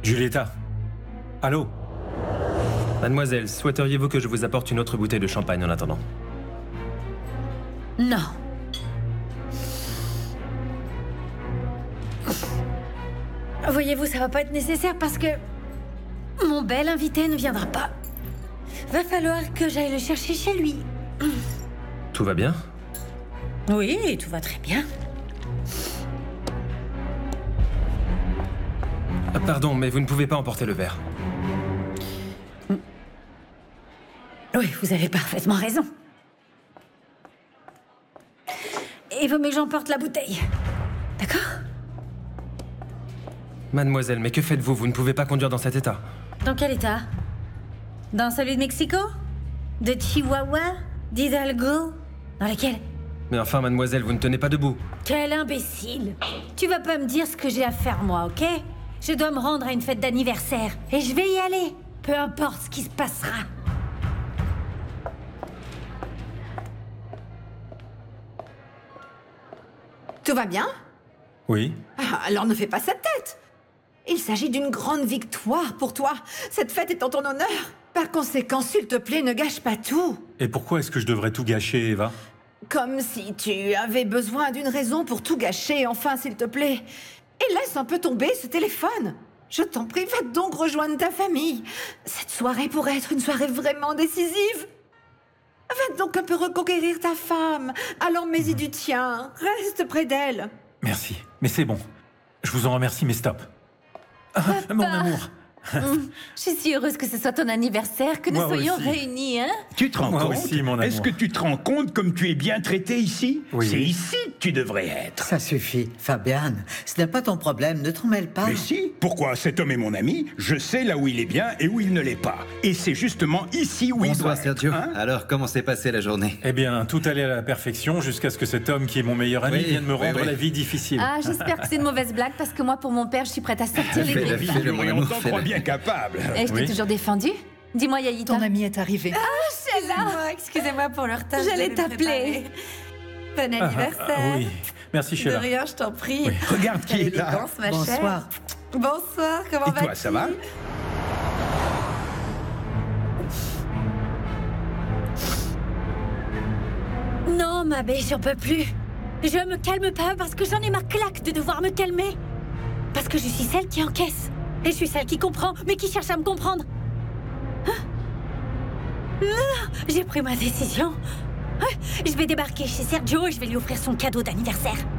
Giulietta. Allô? Mademoiselle, souhaiteriez-vous que je vous apporte une autre bouteille de champagne en attendant? Non. Voyez-vous, ça va pas être nécessaire parce que mon bel invité ne viendra pas. Va falloir que j'aille le chercher chez lui. Tout va bien? Oui, tout va très bien. Pardon, mais vous ne pouvez pas emporter le verre. Oui, vous avez parfaitement raison. Il vaut mieux que j'emporte la bouteille. D'accord? Mademoiselle, mais que faites-vous? Vous ne pouvez pas conduire dans cet état. Dans quel état? Dans celui de Mexico? De Chihuahua? D'Hidalgo? Dans lequel? Mais enfin, mademoiselle, vous ne tenez pas debout. Quel imbécile! Tu vas pas me dire ce que j'ai à faire, moi, ok? Je dois me rendre à une fête d'anniversaire. Et je vais y aller. Peu importe ce qui se passera. Tout va bien? Oui? Ah, alors ne fais pas cette tête. Il s'agit d'une grande victoire pour toi. Cette fête est en ton honneur. Par conséquent, s'il te plaît, ne gâche pas tout. Et pourquoi est-ce que je devrais tout gâcher, Eva? Comme si tu avais besoin d'une raison pour tout gâcher, enfin, s'il te plaît. Et laisse un peu tomber ce téléphone. Je t'en prie, va donc rejoindre ta famille. Cette soirée pourrait être une soirée vraiment décisive. Va donc un peu reconquérir ta femme. Alors mets-y du tien. Reste près d'elle. Merci, mais c'est bon. Je vous en remercie, mais stop. Ah, mon amour. Je suis si heureuse que ce soit ton anniversaire, que nous Moi soyons aussi. réunis, hein? Tu te rends Moi compte? aussi, mon amour. Est-ce que tu te rends compte comme tu es bien traité ici? Oui. C'est ici que tu devrais être. Ça suffit, Fabian. Ce n'est pas ton problème, ne t'en mêle pas. Mais si, pourquoi? Cet homme est mon ami, je sais là où il est bien et où il ne l'est pas. Et c'est justement ici où il doit Bonsoir Sergio. être, hein? Alors, comment s'est passée la journée? Eh bien, tout allait à la perfection jusqu'à ce que cet homme qui est mon meilleur ami Oui, vienne me oui, rendre oui. la vie difficile. Ah, j'espère que c'est une mauvaise blague, parce que moi, pour mon père, je suis prête à sortir les Fais-le, griffes. fais-le, mon Et on amour, t'en fais-le. croit bien capable. Et je t'ai Oui. toujours défendu. Dis-moi, Yaïta. Ton ami est arrivé. Excusez-moi pour le retard. J'allais je devais t'appeler. préparer. Bon anniversaire. Oui, merci De Sheila. rien, je t'en prie. Regarde qui Quelle est là. élégance, ma chère. Bonsoir. Bonsoir, comment Et vas-tu? toi, ça va? Non, ma belle, j'en peux plus. Je me calme pas parce que j'en ai ma claque de devoir me calmer. Parce que je suis celle qui encaisse. Et je suis celle qui comprend, mais qui cherche à me comprendre. J'ai pris ma décision. Je vais débarquer chez Sergio et je vais lui offrir son cadeau d'anniversaire.